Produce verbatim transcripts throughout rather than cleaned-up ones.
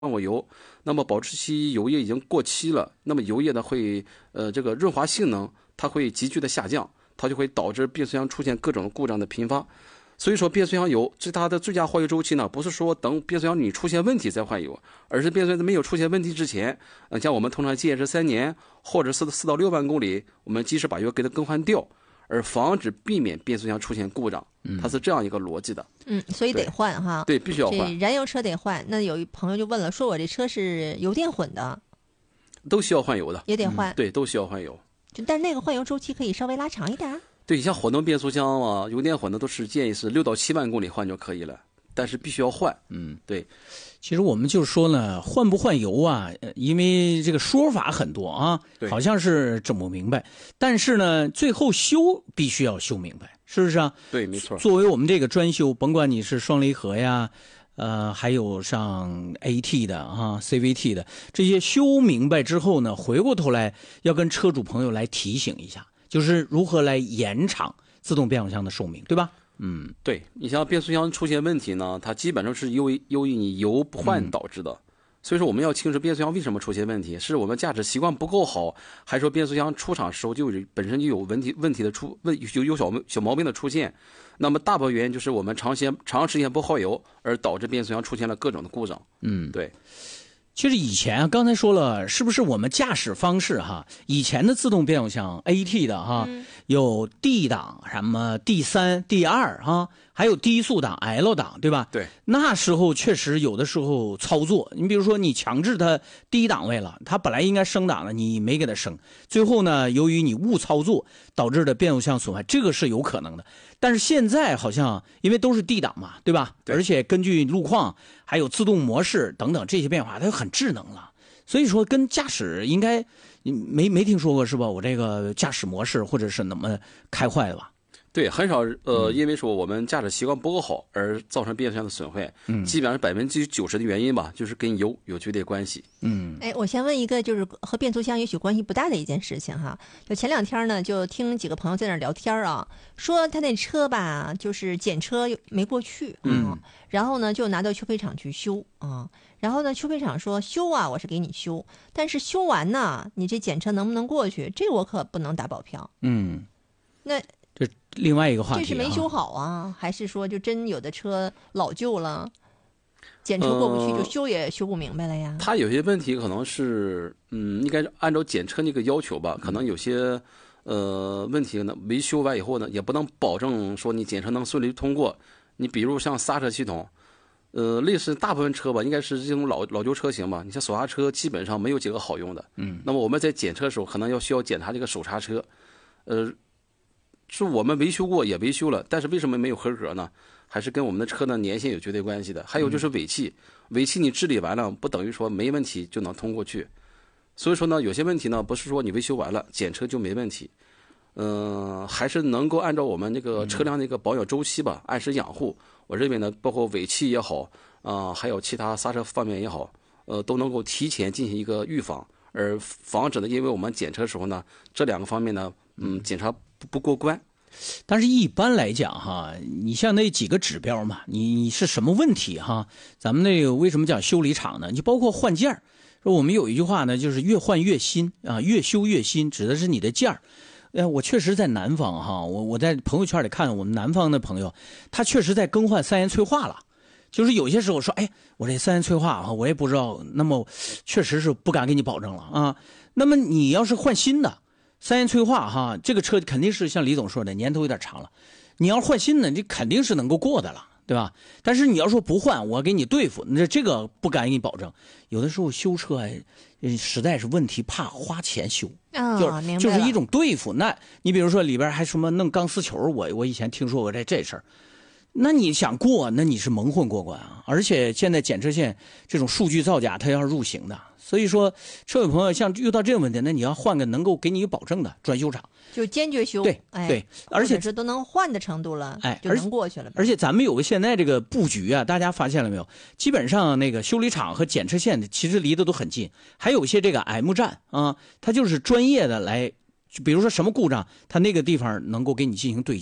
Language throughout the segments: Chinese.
换过油，那么保质期油液已经过期了，那么油液呢会呃这个润滑性能它会急剧的下降，它就会导致变速箱出现各种故障的频发。所以说变速箱油最大的最佳换油周期呢，不是说等变速箱你出现问题再换油，而是变速箱没有出现问题之前，呃，像我们通常建议是三年或者四四到六万公里，我们及时把油给它更换掉，而防止避免变速箱出现故障，它是这样一个逻辑的。 嗯，所以得换哈。 对，必须要换。 燃油车得换。那有一朋友就问了，说我这车是油电混的， 都需要换油的， 也得换。 嗯、对，都需要换油。 就但那个换油周期可以稍微拉长一点。 对，像混动变速箱啊，油电混的都是建议是六到七万公里换就可以了，但是必须要换。 嗯， 对。 其实我们就是说呢，换不换油啊，因为这个说法很多啊，好像是整不明白。但是呢，最后修必须要修明白，是不是啊？ 对，没错。 作为我们这个专修，甭管你是双离合呀，呃，还有像 A T 的啊、C V T 的这些修明白之后呢，回过头来要跟车主朋友来提醒一下。就是如何来延长自动变速箱的寿命，对吧？嗯， 对，你像变速箱出现问题呢，它基本上是由于由于你油不换导致的。嗯、所以说我们要清楚变速箱为什么出现问题，是我们驾驶习惯不够好，还是说变速箱出厂时候就有本身就有问题问题的出问有有小小毛病的出现。那么大部分原因就是我们长时间长时间不耗油，而导致变速箱出现了各种的故障。 嗯， 对。 其实以前啊，刚才说了，是不是我们驾驶方式哈？以前的自动变速箱 A T 的哈，嗯、有 D 档、什么 D 三、D 二哈，还有低速档 L 档，对吧？ 对。 那时候确实有的时候操作，你比如说你强制它低档位了，它本来应该升档的，你没给它升，最后呢，由于你误操作导致的变速箱损坏，这个是有可能的。但是现在好像因为都是 D 档嘛，对吧？ 对。 而且根据路况还有自动模式等等这些变化，它就很智能了。所以说跟驾驶应该没没听说过是吧？我这个驾驶模式或者是怎么开坏了吧？ 对，很少呃，因为说我们驾驶习惯不够好而造成变速箱的损坏，嗯，基本上百分之九十的原因吧，就是跟油有绝对关系。 嗯， 哎，我先问一个，就是和变速箱也许关系不大的一件事情哈。就前两天呢，就听几个朋友在那聊天啊，说他那车吧，就是检车没过去，嗯，嗯然后呢就拿到修配厂去修啊，然后呢修配厂说修啊，我是给你修，但是修完呢，你这检车能不能过去，这我可不能打保票。 嗯， 那。 这另外一个话题、啊， 这是没修好啊，还是说就真有的车老旧了，检车过不去，就修也修不明白了呀？ 它有些问题可能是，嗯，应该按照检车那个要求吧，可能有些呃问题呢，维修完以后呢，也不能保证说你检车能顺利通过。你比如像刹车系统，呃，类似大部分车吧，应该是这种老老旧车型吧，你像手刹车基本上没有几个好用的。 嗯， 那么我们在检车的时候，可能要需要检查这个手刹车，呃。是我们维修过也维修了，但是为什么没有合格呢？还是跟我们的车的年限有绝对关系的。还有就是尾气，尾气你治理完了，不等于说没问题就能通过去。所以说呢，有些问题呢，不是说你维修完了检车就没问题，嗯、呃，还是能够按照我们这个车辆的一个保养周期吧，按时养护。我认为呢，包括尾气也好，啊、呃，还有其他刹车方面也好，呃，都能够提前进行一个预防，而防止呢，因为我们检车时候呢，这两个方面呢，嗯，检查不不过关。 但是一般来讲哈，你像那几个指标嘛，你你是什么问题哈？咱们那个为什么讲修理厂呢？你包括换件儿，说我们有一句话呢，就是越换越新啊，越修越新，指的是你的件儿。呃，我确实在南方哈，我我在朋友圈里看我们南方的朋友，他确实在更换三元催化了。就是有些时候说，哎，我这三元催化啊，我也不知道，那么确实是不敢给你保证了啊。那么你要是换新的。三元催化哈，这个车肯定是像李总说的年头有点长了，你要换新的，你肯定是能够过的了，对吧？但是你要说不换，我给你对付，那这个不敢给你保证。有的时候修车实在是问题，怕花钱修， 哦、 就是就是一种对付。那你比如说里边还什么弄钢丝球，我我以前听说过这这事儿。那你想过，那你是蒙混过关啊！而且现在检测线这种数据造假，它要入刑的。所以说，车友朋友像遇到这个问题，那你要换个能够给你保证的专修厂， 就坚决修。 对、 哎、 对，而且是都能换的程度了， 哎， 就能过去了。 而且咱们有个现在这个布局啊，大家发现了没有？基本上那个修理厂和检测线其实离得都很近，还有一些这个 M 站啊，它就是专业的来。比如说什么故障，它那个地方能够给你进行对接，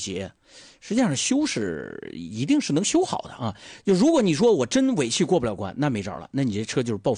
实际上修是一定是能修好的啊。就如果你说我真尾气过不了关，那没招了，那你这车就是报废。